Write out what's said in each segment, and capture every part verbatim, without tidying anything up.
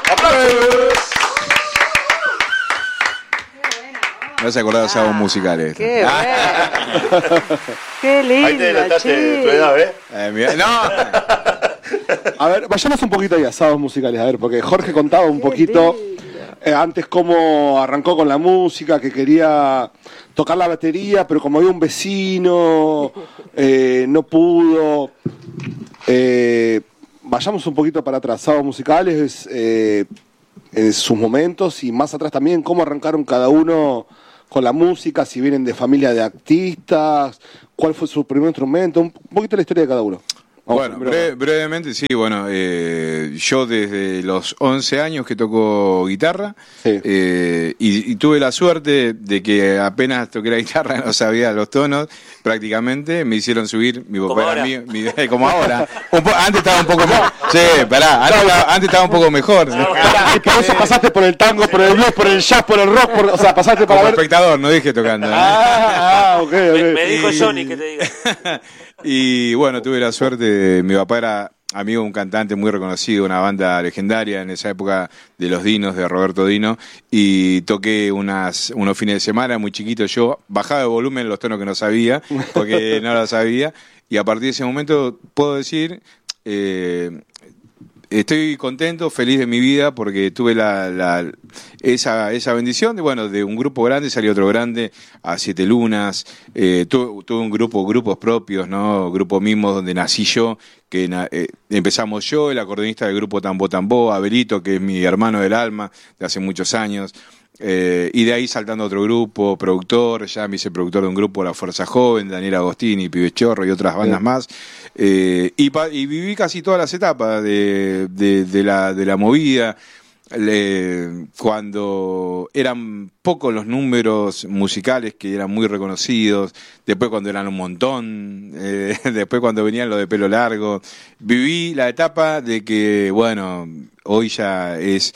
¡Aplausos! No se acordaba de sábados musicales. Qué bueno. Qué lindo. Ahí te delataste de tu edad, ¿eh? Eh, mira, no. A ver, vayamos un poquito ahí a sábados musicales, a ver, porque Jorge contaba un poquito eh, antes cómo arrancó con la música, que quería tocar la batería, pero como había un vecino, eh, no pudo. Eh, vayamos un poquito para atrás, sábados musicales, eh, en sus momentos y más atrás también, cómo arrancaron cada uno con la música, si vienen de familia de artistas, cuál fue su primer instrumento, un poquito la historia de cada uno. Vamos, Bueno, breve, brevemente, sí, bueno, eh, yo desde los once años que toco guitarra, Sí. eh, y, y tuve la suerte de que apenas toqué la guitarra, no sabía los tonos, prácticamente, me hicieron subir, mi Como papá era ahora. mío, mi- como ahora, un po- antes estaba un poco mejor, sí, pará, antes, estaba- antes estaba un poco mejor, Pará, y por eso pasaste por el tango, por el blues, por el jazz, por el rock, por- o sea, pasaste para como ver... espectador, no dije tocando. ¿eh? Ah, ah, ok, Me, ok. me dijo Y- Johnny que te diga. Y bueno, tuve la suerte, de- mi papá era amigo de un cantante muy reconocido, una banda legendaria en esa época de los Dinos, de Roberto Dino, y toqué unas, unos fines de semana muy chiquito, yo bajaba de volumen los tonos que no sabía, porque no lo sabía, y a partir de ese momento puedo decir... Eh, Estoy contento, feliz de mi vida porque tuve la, la esa esa bendición de bueno de un grupo grande salió otro grande a Siete Lunas, eh, tuve, tuve un grupo grupos propios, no grupo mismo donde nací yo, que na, eh, empezamos yo, el acordeonista del grupo Tambo Tambo, Abelito, que es mi hermano del alma de hace muchos años. Eh, y de ahí saltando a otro grupo, productor, ya me hice productor de un grupo, La Fuerza Joven, Daniel Agostini, Pibe Chorro y otras bandas Bien. más. Eh, y, pa- y viví casi todas las etapas de, de, de, la, de la movida. Le- cuando eran pocos los números musicales que eran muy reconocidos, después cuando eran un montón, eh, después cuando venían los de pelo largo, viví la etapa de que, bueno, hoy ya es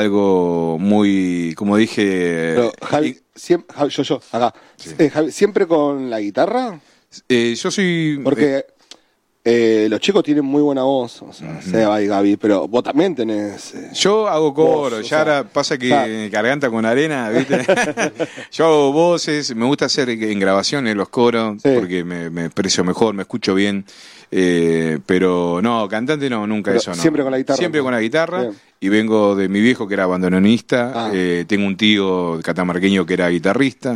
algo muy, como dije, Pero, Javi, siempre, Javi, yo, yo, acá. Sí. Eh, Javi, ¿siempre con la guitarra? eh, yo soy... Porque eh, los chicos tienen muy buena voz, o sea, Seba y Gaby, pero vos también tenés... eh, Yo hago coro, Vos, o ya sea, ahora pasa que claro. garganta con arena, ¿viste? Yo hago voces, me gusta hacer en grabaciones los coros, Sí. porque me, me expreso mejor, me escucho bien, eh, pero no, cantante no, nunca Pero eso no. siempre con la guitarra, Siempre ¿no? con la guitarra, Bien. y vengo de mi viejo que era bandoneonista, Ah. eh, tengo un tío catamarqueño que era guitarrista,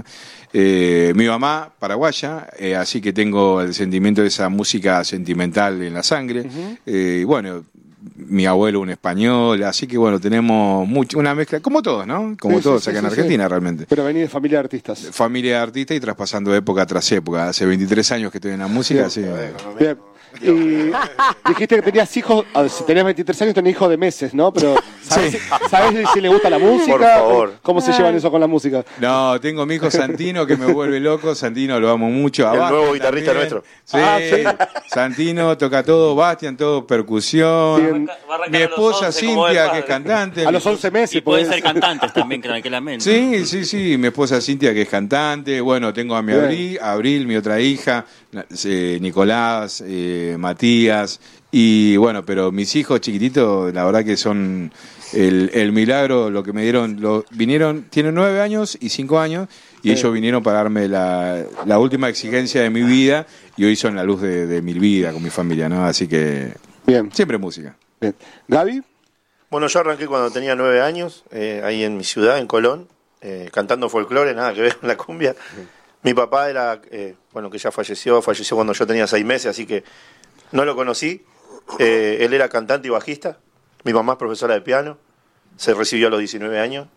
eh, mi mamá paraguaya, eh, así que tengo el sentimiento de esa música sentimental en la sangre, Ujú. eh, y bueno, mi abuelo un español, así que bueno, tenemos mucho, una mezcla, como todos, ¿no? Como Sí, sí, todos sí, acá en sí, Argentina sí. realmente. Pero venís de familia de artistas. Familia de artistas y traspasando época tras época. Hace veintitrés años que estoy en la música, sí. Bien. Y dijiste que tenías hijos, a ver, si tenías veintitrés años tenés hijos de meses, ¿no? Pero ¿sabes, si, ¿sabes si le gusta la música? Por favor. ¿Cómo, cómo se llevan eso con la música? No, tengo mi hijo Santino que me vuelve loco. Santino lo amo mucho. A El Bastian nuevo guitarrista también. nuestro. Sí, Ah, sí. Santino toca todo, Bastian todo percusión. Bien. Va a arrancar Mi a los esposa once como el Cintia, padre. que es cantante. A los once meses. Y pueden porque- ser cantantes también, tranquilamente. Sí, sí, sí, mi esposa Cintia que es cantante, bueno, tengo a mi Bien. Abril, Abril, mi otra hija, eh, Nicolás, eh, Matías, y bueno, pero mis hijos chiquititos, la verdad que son el, el milagro, lo que me dieron, lo, vinieron, tienen nueve años y cinco años, y Sí. ellos vinieron para darme la, la última exigencia de mi vida, y hoy son la luz de, de mi vida con mi familia, ¿no? Así que Bien, siempre música. bien. Gaby, Bueno, yo arranqué cuando tenía nueve años, eh, ahí en mi ciudad, en Colón, eh, cantando folclore, nada que ver con la cumbia. Mi papá era, eh, bueno, que ya falleció, falleció cuando yo tenía seis meses, así que no lo conocí. Eh, él era cantante y bajista. Mi mamá es profesora de piano, se recibió a los diecinueve años.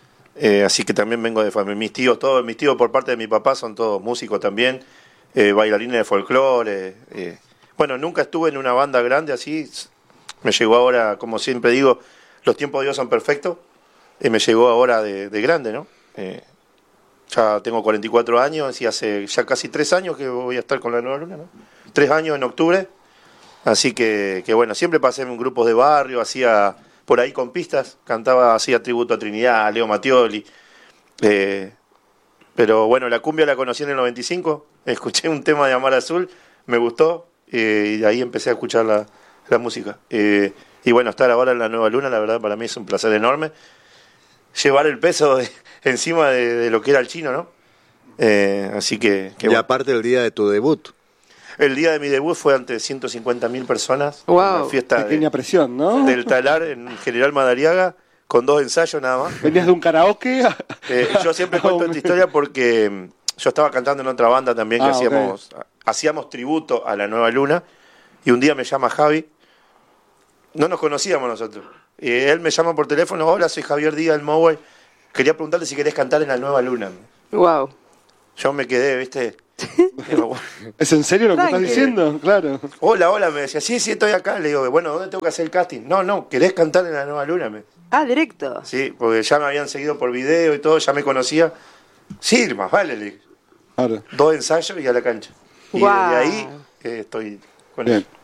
Eh, así que también vengo de familia. Mis tíos, todos, mis tíos por parte de mi papá son todos músicos también, eh, bailarines de folclore. Eh. Bueno, nunca estuve en una banda grande así. Me llegó ahora, como siempre digo, los tiempos de Dios son perfectos. Y me llegó ahora de, de grande, ¿no? Eh, ya tengo cuarenta y cuatro años y hace ya casi tres años que voy a estar con la Nueva Luna, ¿no? Tres años en octubre. Así que, que bueno, siempre pasé en grupos de barrio, hacía por ahí con pistas, cantaba, hacía tributo a Trinidad, a Leo Mattioli. Eh, pero bueno, la cumbia la conocí en el noventa y cinco, escuché un tema de Amar Azul, me gustó, eh, y de ahí empecé a escuchar la, la música. Eh, Y bueno, estar ahora en la Nueva Luna, la verdad, para mí es un placer enorme. Llevar el peso de, encima de, de lo que era el Chino, ¿no? Eh, así que... que y bueno. aparte el día de tu debut. El día de mi debut fue ante ciento cincuenta mil personas. Wow. Una fiesta Pequeña de, presión, ¿no? del Talar en General Madariaga, con dos ensayos nada más. Venías de un karaoke. a- Eh, yo siempre cuento esta historia porque mm, yo estaba cantando en otra banda también que Ah, hacíamos, hacíamos tributo a la Nueva Luna, y un día me llama Javi, no nos conocíamos nosotros, y él me llama por teléfono: hola, soy Javier Díaz del Moway, quería preguntarte si querés cantar en la Nueva Luna. Wow. Yo me quedé, ¿viste? Digo, ¿Es en serio lo que Tranqui. estás diciendo? Claro. hola, hola, me decía, sí, sí, estoy acá. Le digo, bueno, ¿dónde tengo que hacer el casting? No, no, ¿querés cantar en la Nueva Luna? Me... Ah, directo. Sí, porque ya me habían seguido por video y todo, ya me conocía. Sí, más vale, le dije. Claro. Dos ensayos y a la cancha. Y Guau. desde ahí eh, estoy con Bien. él.